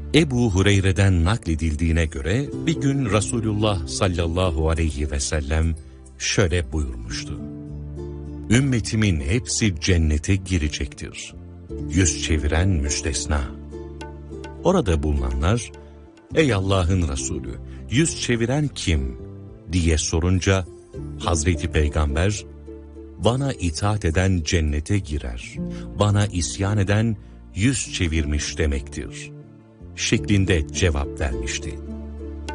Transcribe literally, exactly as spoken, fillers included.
Ebu Hureyre'den nakledildiğine göre bir gün Resulullah sallallahu aleyhi ve sellem şöyle buyurmuştu: Ümmetimin hepsi cennete girecektir. Yüz çeviren müstesna. Orada bulunanlar, ey Allah'ın Resulü, yüz çeviren kim diye sorunca, Hazreti Peygamber, bana itaat eden cennete girer, bana isyan eden yüz çevirmiş demektir şeklinde cevap vermişti.